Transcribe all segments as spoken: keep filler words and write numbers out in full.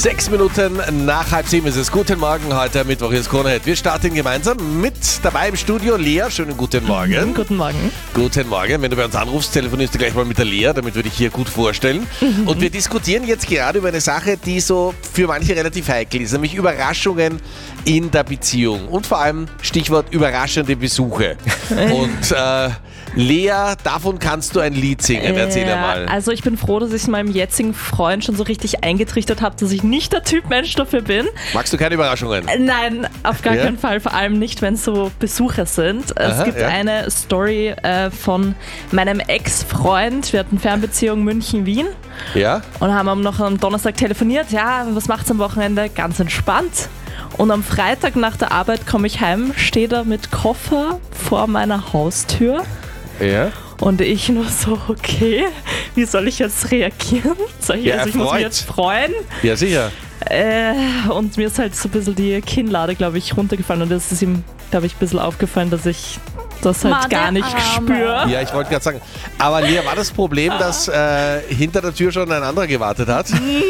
Sechs Minuten nach halb sieben ist es. Guten Morgen, heute Mittwoch ist Krone. Wir starten gemeinsam mit dabei im Studio Lea. Schönen guten Morgen. Mhm, guten Morgen. Guten Morgen. Wenn du bei uns anrufst, telefonierst du gleich mal mit der Lea, damit wir dich hier gut vorstellen. Mhm. Und wir diskutieren jetzt gerade über eine Sache, die so für manche relativ heikel ist, nämlich Überraschungen in der Beziehung. Und vor allem Stichwort überraschende Besuche. Und äh, Lea, davon kannst du ein Lied singen. Erzähl ja, mal. Also ich bin froh, dass ich meinem jetzigen Freund schon so richtig eingetrichtert habe, dass ich nicht der Typ Mensch dafür bin. Magst du keine Überraschungen? Nein, auf gar Ja? keinen Fall. Vor allem nicht, wenn es so Besucher sind. Es Aha, gibt ja. eine Story äh, von meinem Ex-Freund. Wir hatten Fernbeziehung München-Wien Ja? und haben noch am Donnerstag telefoniert. Ja, was macht's am Wochenende? Ganz entspannt. Und am Freitag nach der Arbeit komme ich heim, steht er mit Koffer vor meiner Haustür. Ja? Und ich nur so, okay, wie soll ich jetzt reagieren? Soll ich, Ja, also ich muss mich erfreut. jetzt freuen. Ja, sicher. Äh, und mir ist halt so ein bisschen die Kinnlade, glaube ich, runtergefallen. Und es ist ihm, glaube ich, ein bisschen aufgefallen, dass ich das halt Mann, gar der nicht Arme. spüre. Ja, ich wollte gerade sagen. Aber Lea, war das Problem, dass äh, hinter der Tür schon ein anderer gewartet hat?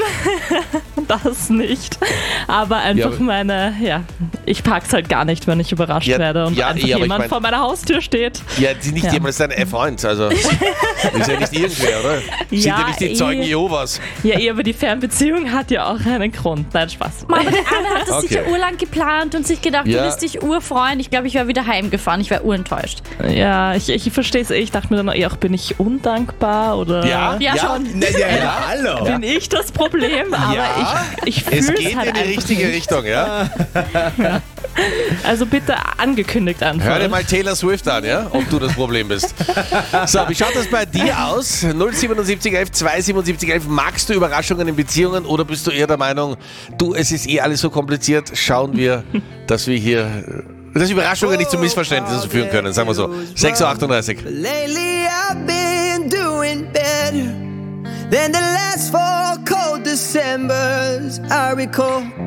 Das nicht. Aber einfach Ja. meine, ja, ich pack's halt gar nicht, wenn ich überrascht Ja, werde und ja, einfach eh, aber ich jemand mein- vor meiner Haustür steht. Ja, die nicht Ja. jemand, ist dein Freund. Also, ist ja nicht irgendwer, oder? Sind ja, Ja, nicht die eh. Zeugen Jehovas. Ja, eh, aber die Fernbeziehung hat ja auch einen Grund. Nein, Spaß. Aber der eine hat das Okay. sicher urlang geplant und sich gedacht, Ja. du wirst dich urfreuen. Ich glaube, ich wäre wieder heimgefahren. Ich wäre urenttäuscht. Ja, ich, ich verstehe es eh. Ich dachte mir dann, auch, bin ich undankbar oder Ja? Ja, schon. Na, ja, ja, hallo. bin ich das Problem? Aber Ja. ich, ich Es fühle geht es halt in die einfach richtige nicht. Richtung, ja? Also bitte angekündigt einfach. Hör dir mal Taylor Swift an, ja? Ob du das Problem bist. So, wie schaut das bei dir aus? null siebenundsiebzig elf zweihundertsiebenundsiebzig elf. Magst du Überraschungen in Beziehungen oder bist du eher der Meinung, du, es ist eh alles so kompliziert, schauen wir, dass wir hier, dass Überraschungen nicht zu Missverständnissen führen können, sagen wir so. sechs Uhr achtunddreißig. Lately I've been doing better than the last four cold Decembers I recall.